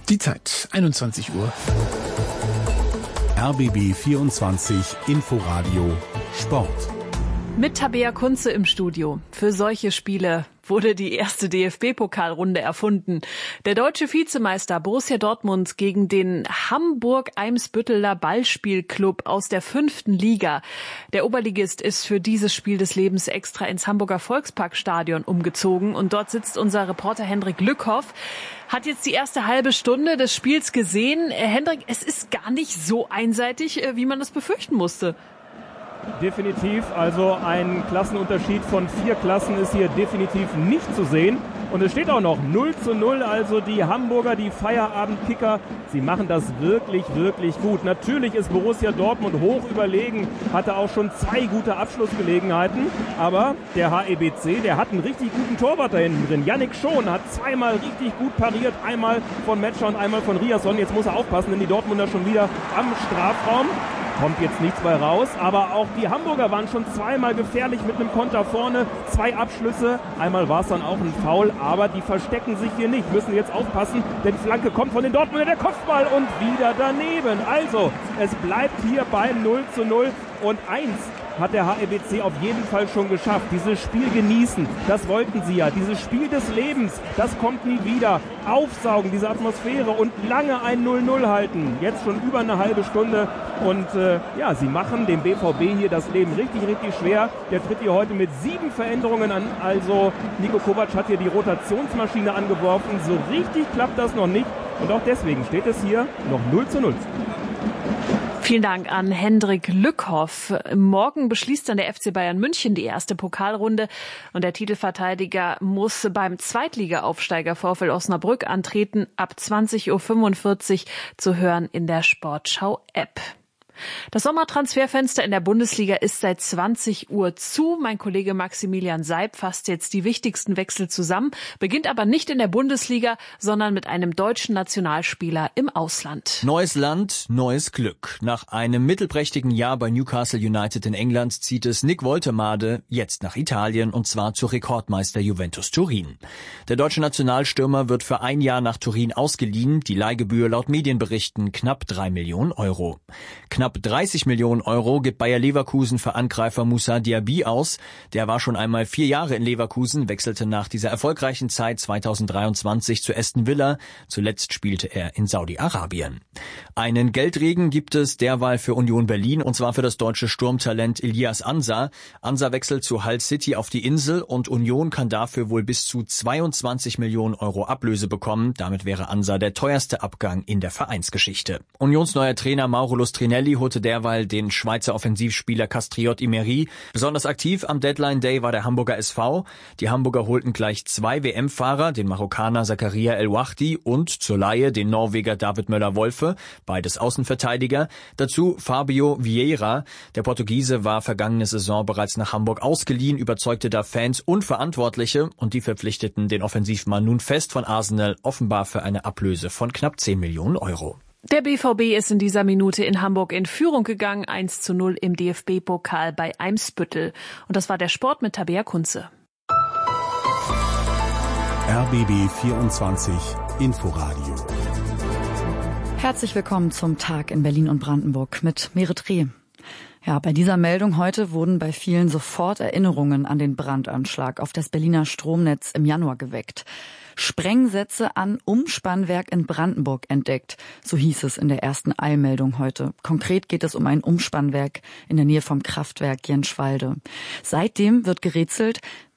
Die Zeit, 21 Uhr. RBB 24 Inforadio Sport. Mit Tabea Kunze im Studio. Für solche Spiele wurde die erste DFB-Pokalrunde erfunden. Der deutsche Vizemeister Borussia Dortmund gegen den Hamburg-Eimsbütteler Ballspielclub aus der 5. Liga. Der Oberligist ist für dieses Spiel des Lebens extra ins Hamburger Volksparkstadion umgezogen. Und dort sitzt unser Reporter Hendrik Lückhoff. Hat jetzt die erste halbe Stunde des Spiels gesehen. Hendrik, es ist gar nicht so einseitig, wie man das befürchten musste. Definitiv, also ein Klassenunterschied von 4 Klassen ist hier definitiv nicht zu sehen. Und es steht auch noch 0:0, also die Hamburger, die Feierabendkicker, sie machen das wirklich, wirklich gut. Natürlich ist Borussia Dortmund hoch überlegen, hatte auch schon 2 gute Abschlussgelegenheiten, aber der HEBC, der hat einen richtig guten Torwart da hinten drin. Yannick Schon hat 2-mal richtig gut pariert, einmal von Metscher und einmal von Riasson. Jetzt muss er aufpassen, denn die Dortmunder schon wieder am Strafraum. Kommt jetzt nichts bei raus, aber auch die Hamburger waren schon 2-mal gefährlich mit einem Konter vorne. 2 Abschlüsse, einmal war es dann auch ein Foul, aber die verstecken sich hier nicht, müssen jetzt aufpassen, denn Flanke kommt von den Dortmundern, der Kopfball und wieder daneben. Also, es bleibt hier beim 0:0 und 1 hat der HEBC auf jeden Fall schon geschafft. Dieses Spiel genießen, das wollten sie ja. Dieses Spiel des Lebens, das kommt nie wieder. Aufsaugen, diese Atmosphäre und lange ein 0:0 halten. Jetzt schon über eine halbe Stunde und sie machen dem BVB hier das Leben richtig, richtig schwer. Der tritt hier heute mit 7 Veränderungen an. Also Niko Kovac hat hier die Rotationsmaschine angeworfen. So richtig klappt das noch nicht und auch deswegen steht es hier noch 0:0. Vielen Dank an Hendrik Lückhoff. Morgen beschließt dann der FC Bayern München die erste Pokalrunde und der Titelverteidiger muss beim Zweitliga-Aufsteiger VfL Osnabrück antreten. Ab 20:45 Uhr zu hören in der Sportschau-App. Das Sommertransferfenster in der Bundesliga ist seit 20 Uhr zu. Mein Kollege Maximilian Seib fasst jetzt die wichtigsten Wechsel zusammen, beginnt aber nicht in der Bundesliga, sondern mit einem deutschen Nationalspieler im Ausland. Neues Land, neues Glück. Nach einem mittelprächtigen Jahr bei Newcastle United in England zieht es Nick Woltemade jetzt nach Italien und zwar zu Rekordmeister Juventus Turin. Der deutsche Nationalstürmer wird für ein Jahr nach Turin ausgeliehen, die Leihgebühr laut Medienberichten knapp 3 Millionen Euro. Knapp 30 Millionen Euro gibt Bayer Leverkusen für Angreifer Moussa Diaby aus. Der war schon einmal 4 Jahre in Leverkusen, wechselte nach dieser erfolgreichen Zeit 2023 zu Aston Villa. Zuletzt spielte er in Saudi-Arabien. Einen Geldregen gibt es derweil für Union Berlin und zwar für das deutsche Sturmtalent Ilias Ansa. Ansa wechselt zu Hull City auf die Insel und Union kann dafür wohl bis zu 22 Millionen Euro Ablöse bekommen. Damit wäre Ansa der teuerste Abgang in der Vereinsgeschichte. Unions neuer Trainer Mauro Lustrinelli holte derweil den Schweizer Offensivspieler Castriot Imeri. Besonders aktiv am Deadline Day war der Hamburger SV. Die Hamburger holten gleich 2 WM-Fahrer, den Marokkaner Zakaria El Wahdi und zur Leihe den Norweger David Möller-Wolfe, beides Außenverteidiger. Dazu Fabio Vieira. Der Portugiese war vergangene Saison bereits nach Hamburg ausgeliehen, überzeugte da Fans und Verantwortliche und die verpflichteten den Offensivmann nun fest von Arsenal offenbar für eine Ablöse von knapp 10 Millionen Euro. Der BVB ist in dieser Minute in Hamburg in Führung gegangen, 1:0 im DFB-Pokal bei Eimsbüttel. Und das war der Sport mit Tabea Kunze. RBB 24 Inforadio. Herzlich willkommen zum Tag in Berlin und Brandenburg mit Merit Reh. Ja, bei dieser Meldung heute wurden bei vielen sofort Erinnerungen an den Brandanschlag auf das Berliner Stromnetz im Januar geweckt. Sprengsätze an Umspannwerk in Brandenburg entdeckt, so hieß es in der ersten Eilmeldung heute. Konkret geht es um ein Umspannwerk in der Nähe vom Kraftwerk Jenschwalde. Seitdem wird gerätselt,